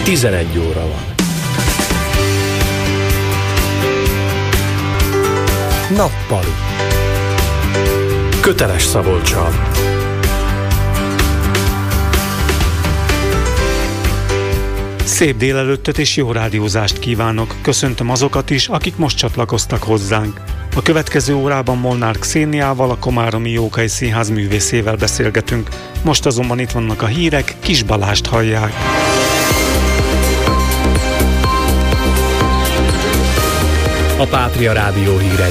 11 óra van. Nappali. Köteles Szabolccsal. Szép délelőttöt és jó rádiózást kívánok. Köszöntöm azokat is, akik most csatlakoztak hozzánk. A következő órában Molnár Xéniával, a Komáromi Jókai Színház művészével beszélgetünk. Most azonban itt vannak a hírek, Kis Balást hallják. A Pátria Rádió hírei.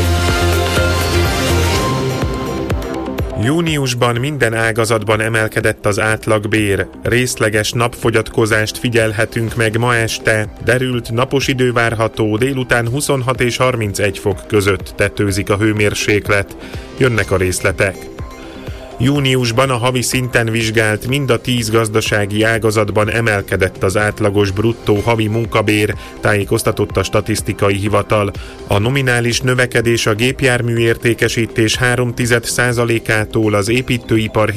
Júniusban minden ágazatban emelkedett az átlagbér. Részleges napfogyatkozást figyelhetünk meg ma este. Derült napos idő várható, délután 26 és 31 fok között tetőzik a hőmérséklet. Jönnek a részletek. Júniusban a havi szinten vizsgált mind a 10 gazdasági ágazatban emelkedett az átlagos bruttó havi munkabér, tájékoztatott a statisztikai hivatal. A nominális növekedés a gépjármű értékesítés 0,3%-ától az építőipar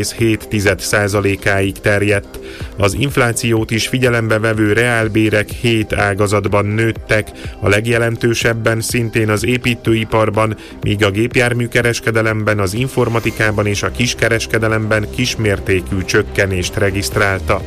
7,7%-áig terjedt. Az inflációt is figyelembe vevő reálbérek 7 ágazatban nőttek, a legjelentősebben szintén az építőiparban, míg a gépjárműkereskedelemben, az informatikában és a kiskereskedelemben kismértékű csökkenést regisztráltak.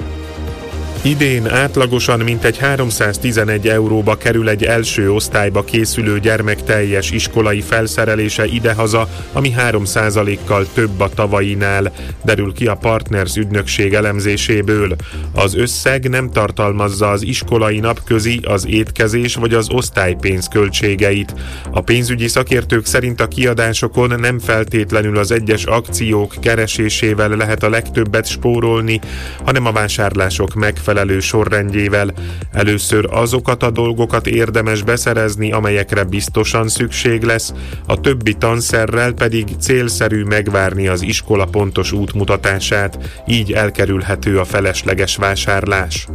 Idén átlagosan mintegy 311 euróba kerül egy első osztályba készülő gyermek teljes iskolai felszerelése idehaza, ami 3%-kal több a tavainál, derül ki a Partners ügynökség elemzéséből. Az összeg nem tartalmazza az iskolai napközi, az étkezés vagy az osztálypénz költségeit. A pénzügyi szakértők szerint a kiadásokon nem feltétlenül az egyes akciók keresésével lehet a legtöbbet spórolni, hanem a vásárlások megfelelő sorrendjével. Először azokat a dolgokat érdemes beszerezni, amelyekre biztosan szükség lesz, a többi tanszerrel pedig célszerű megvárni az iskola pontos útmutatását, így elkerülhető a felesleges vásárlás.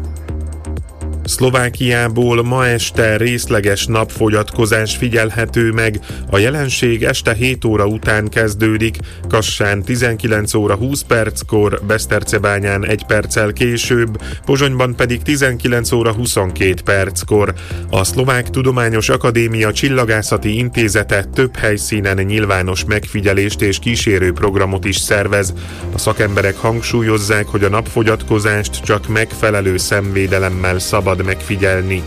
Szlovákiából ma este részleges napfogyatkozás figyelhető meg. A jelenség este 7 óra után kezdődik, Kassán 19 óra 20 perckor, Besztercebányán 1 perccel később, Pozsonyban pedig 19 óra 22 perckor. A Szlovák Tudományos Akadémia Csillagászati Intézete több helyszínen nyilvános megfigyelést és kísérő programot is szervez. A szakemberek hangsúlyozzák, hogy a napfogyatkozást csak megfelelő szemvédelemmel szabad megfigyelni.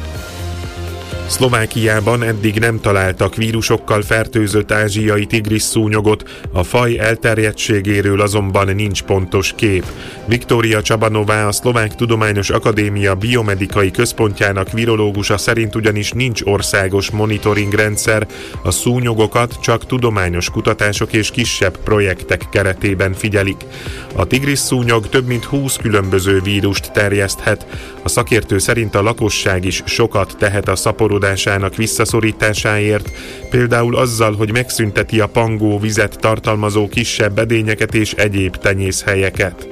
Szlovákiában eddig nem találtak vírusokkal fertőzött ázsiai tigrisszúnyogot, a faj elterjedtségéről azonban nincs pontos kép. Viktória Csabanová, a Szlovák Tudományos Akadémia biomedikai központjának virológusa szerint ugyanis nincs országos monitoringrendszer, a szúnyogokat csak tudományos kutatások és kisebb projektek keretében figyelik. A tigrisszúnyog több mint 20 különböző vírust terjeszthet. A szakértő szerint a lakosság is sokat tehet a szaporodásának visszaszorításáért, például azzal, hogy megszünteti a pangó vizet tartalmazó kisebb edényeket és egyéb tenyészhelyeket.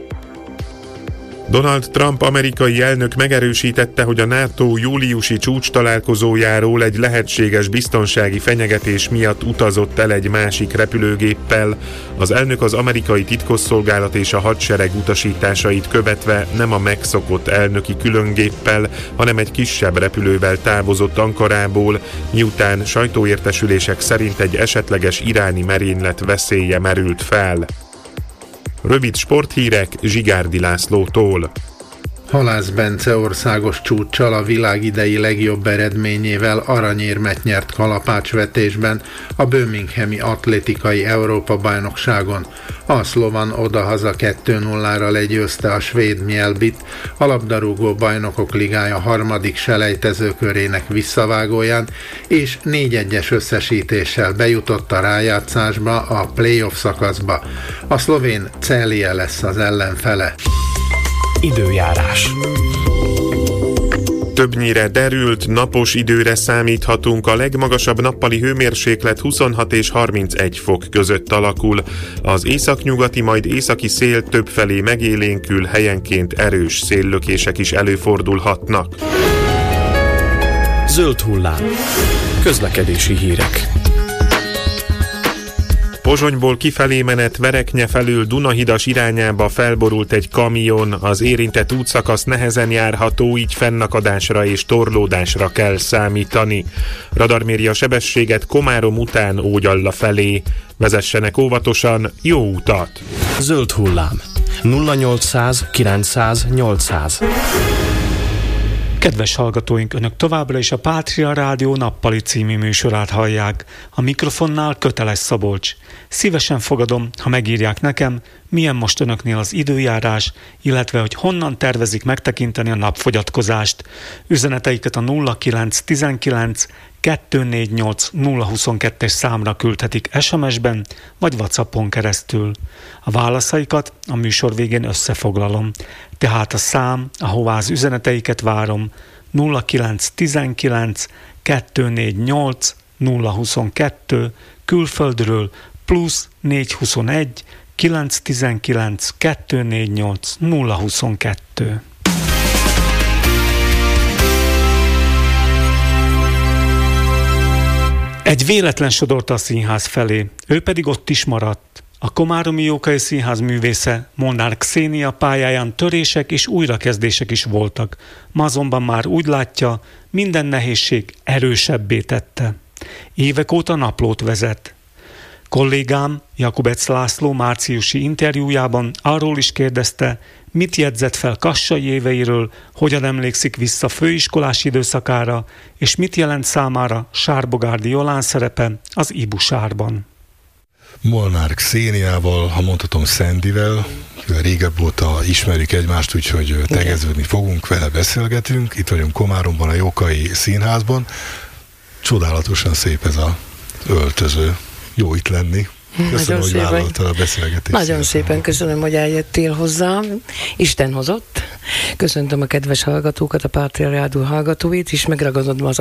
Donald Trump amerikai elnök megerősítette, hogy a NATO júliusi csúcstalálkozójáról egy lehetséges biztonsági fenyegetés miatt utazott el egy másik repülőgéppel. Az elnök az amerikai titkosszolgálat és a hadsereg utasításait követve nem a megszokott elnöki különgéppel, hanem egy kisebb repülővel távozott Ankarából, miután sajtóértesülések szerint egy esetleges iráni merénylet veszélye merült fel. Rövid sporthírek Zsigárdi Lászlótól. Halász Bence országos csúccsal, a világ idei legjobb eredményével aranyérmet nyert kalapácsvetésben a birminghami atlétikai Európa-bajnokságon. A szlovan odahaza 2-0-ra legyőzte a svéd Mjällbyt, a labdarúgó bajnokok ligája harmadik selejtezőkörének visszavágóján, és 4-1-es összesítéssel bejutott a rájátszásba, a play-off szakaszba. A szlovén Celje lesz az ellenfele. Időjárás. Többnyire derült, napos időre számíthatunk, a legmagasabb nappali hőmérséklet 26 és 31 fok között alakul. Az északnyugati, majd északi szél többfelé megélénkül, helyenként erős széllökések is előfordulhatnak. Zöld hullám. Közlekedési hírek. Pozsonyból kifelé menet Vereknye felül Dunahidas irányába felborult egy kamion, az érintett útszakasz nehezen járható, így fennakadásra és torlódásra kell számítani. Radar méri a sebességet Komárom után Ógyalla felé. Vezessenek óvatosan, jó utat! Zöld hullám. 0800 900 800. Kedves hallgatóink, önök továbbra is a Pátria Rádió nappali című műsorát hallják. A mikrofonnál Köteles Szabolcs. Szívesen fogadom, ha megírják nekem, milyen most önöknél az időjárás, illetve hogy honnan tervezik megtekinteni a napfogyatkozást. Üzeneteiket a 0919 248 022-es számra küldhetik SMS-ben vagy WhatsAppon keresztül. A válaszaikat a műsor végén összefoglalom. Tehát a szám, ahová az üzeneteiket várom, 0919 248 022, külföldről plusz 421 919 248 022. Egy véletlen sodorta a színház felé, ő pedig ott is maradt. A Komáromi Jókai Színház művésze Molnár Kszénia pályáján törések és újrakezdések is voltak, ma azonban már úgy látja, minden nehézség erősebbé tette. Évek óta naplót vezet. Kollégám Jakubec László márciusi interjújában arról is kérdezte, mit jegyzett fel kassai éveiről, hogyan emlékszik vissza főiskolás időszakára, és mit jelent számára Sárbogárdi Jolán szerepe az Ibusárban. Molnár Kszéniával, ha mondhatom Szendivel, régebb óta ismerjük egymást, úgyhogy tegeződni fogunk, vele beszélgetünk. Itt vagyunk Komáromban, a Jókai Színházban. Csodálatosan szép ez az öltöző. Jó itt lenni. Köszönöm, hogy vállaltad a beszélgetést. Nagyon szépen köszönöm, hogy eljöttél hozzám. Isten hozott. Köszöntöm a kedves hallgatókat, a Pátria Rádió hallgatóit, és megragadom az